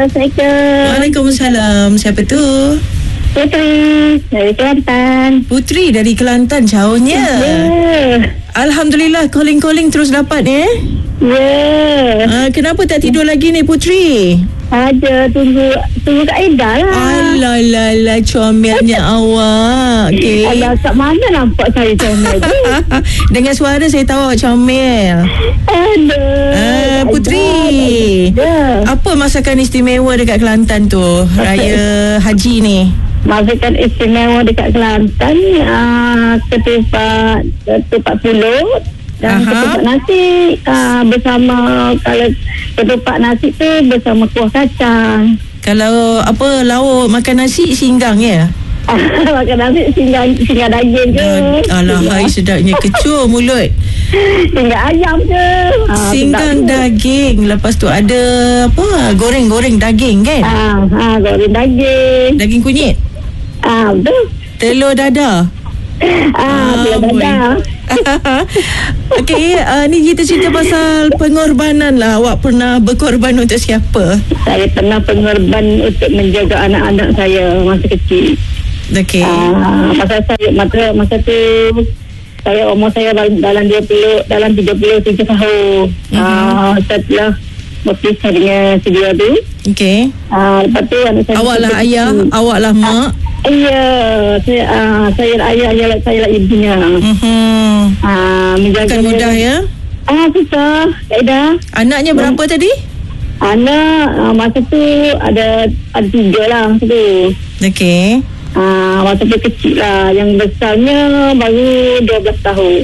Assalamualaikum. Waalaikumsalam. Siapa tu? Putri dari Kelantan. Putri dari Kelantan, jauhnya. Alhamdulillah, calling terus dapat kenapa tak tidur lagi ni Putri? Ada tunggu Kak Aida lah. Alah, comelnya awak. Okay. Alah, kat mana nampak saya comel tu? Dengan suara saya tahu awak comel. Putri, apa masakan istimewa dekat Kelantan tu, Raya Haji ni? Masakan istimewa dekat Kelantan, ketupat pulut dan ketupat nasi bersama. Kalau ketupat nasi tu bersama kuah kacang. Kalau lauk makan nasi singgang ya? Makan nasi singgang daging ke? Alah, hai sedapnya kecoh mulut. Singgang ayam ke? Singgang daging. Lepas tu ada goreng daging kan? Goreng daging. Daging kunyit? Betul. Telur dadah? Telur dadah. Okey, ni kita cerita pasal pengorbanan lah. Awak pernah berkorban untuk siapa? Saya pernah pengorban untuk menjaga anak-anak saya masa kecil. Okey. Masa tu umur saya dalam 33 tahun. Setelah berpisah dengan sedia tu. Okey. Lepas tu anak saya. Awak lah ayah, awak lah mak. Ya, saya lah ayah, saya lah ibunya. Bukan mudah ya? Susah, Aida. Anaknya berapa tadi? Anak masa tu ada 3 lah masa tu. Okey. Masa tu kecil lah. Yang besarnya baru 12 tahun.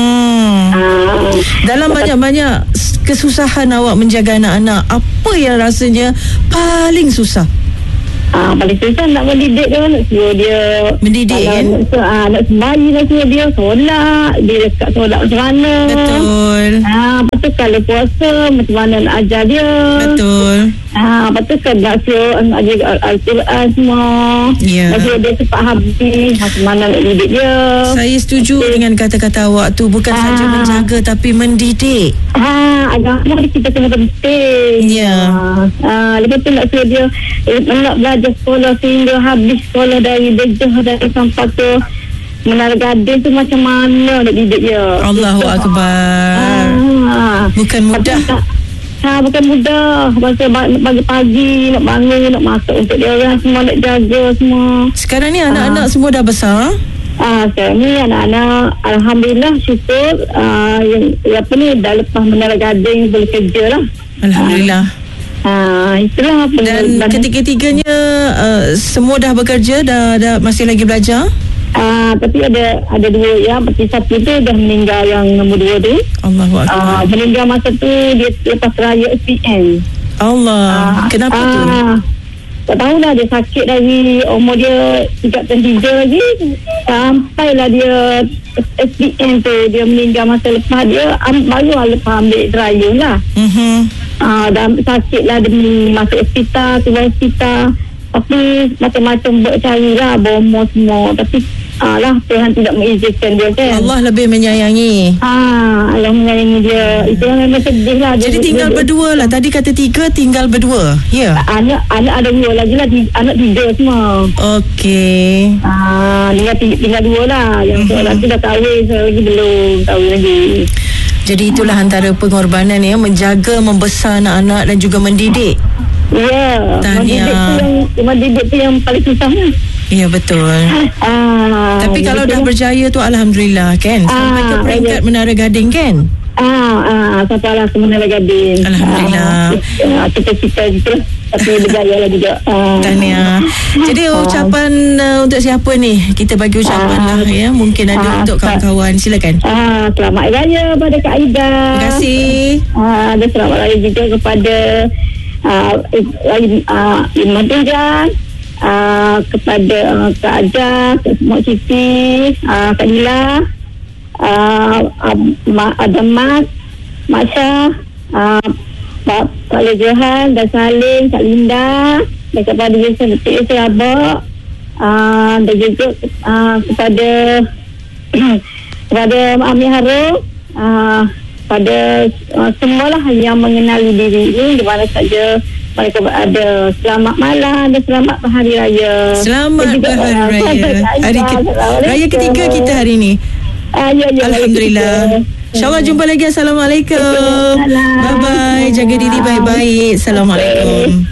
Dalam banyak-banyak kesusahan awak menjaga anak-anak, apa yang rasanya paling susah? Paling susah nak mendidik dia, nak suruh dia mendidik kan? Nak sembahyang, nak suruh dia solat, dia dekat solat macam mana. Betul. Lepas tu kalau puasa macam mana nak ajar dia. Betul. Lepas tu kan nak suruh ajar Al-Quran semua. Nak suruh dia cepat habis, macam mana nak didik dia. Saya setuju dengan kata-kata awak tu. Bukan saja menjaga tapi mendidik. Agama kita kena penting. Lepas tu nak suruh dia nak belajar sekolah sehingga habis sekolah dari Dejah dari sampai ke Menara Gading tu macam mana nak didik dia. Allahu Akbar. Bukan mudah. Bukan mudah. Masa pagi-pagi nak bangun, nak masak untuk dia orang semua, nak jaga semua. Sekarang ni anak-anak semua dah besar? Sekarang ni anak-anak alhamdulillah syukur dah lepas Menara Gading boleh kerja lah. Alhamdulillah. Itulah. Dan ketiga-tiganya semua dah bekerja, dah masih lagi belajar? Tapi ada 2 yang seperti satu tu dah meninggal, yang nombor 2 tu. Allahu Akbar. Meninggal masa tu dia lepas raya SPM. Allah. Kenapa tu? Tak tahulah, dia sakit dari umur dia 33 lagi sampailah dia SPM tu. Dia meninggal masa lepas dia baru lepas ambil trial lah. Dan sakit lah, dia masuk hospital, keluar hospital. Tapi macam-macam buat carilah, bomo semua. Tapi Tuhan tidak mengizinkan dia kan. Allah lebih menyayangi. Allah menyayangi dia. Itu yang memang sedih lah. Jadi tinggal berdua lah. Tadi kata 3, tinggal berdua. Ya. Anak ada 2 lagi lah. Anak 3 semua. Okey. Tinggal 2 lah. Yang seorang tu dah kahwin, seorang lagi belum kahwin lagi. Jadi itulah antara pengorbanan ya, menjaga, membesar anak-anak dan juga mendidik. Mendidik tu yang paling susah lah. Ya, betul. Tapi kalau dah berjaya tu alhamdulillah kan. Sampai ke peringkat Menara Gading kan? Sampailah ke Menara Gading. Alhamdulillah. Cita-cita gitu. Tapi berjaya lah juga. Tahniah. Jadi ucapan untuk siapa ni? Kita bagi ucapan lah ya. Mungkin ada untuk kawan-kawan. Silakan. Selamat Raya pada Kak Aida. Terima kasih. Ada selamat Raya juga kepada Iman Tujan, kepada Kak Ajah, Mak Siti, Kak Dila, ada Mas, Mak Syah, Pak Lejohan dan Salim, Kak Linda, dan kepada Jason Abak, dan juga kepada Mak Ami Harum, pada semualah yang mengenali diri ini di mana saja mereka ada selamat malam dan selamat berhari raya. Selamat berhari raya. Raya ketiga kita hari ni. Ya, Alhamdulillah. InsyaAllah jumpa lagi. Assalamualaikum. Bye-bye. Jaga diri baik-baik. Assalamualaikum.